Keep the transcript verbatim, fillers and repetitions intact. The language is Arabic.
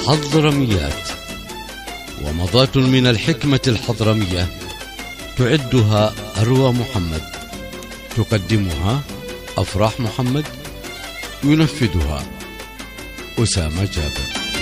الحضرميات، ومضاة من الحكمة الحضرمية تعدها أروى محمد، تقدمها أفراح محمد، ينفذها أسامة جابر.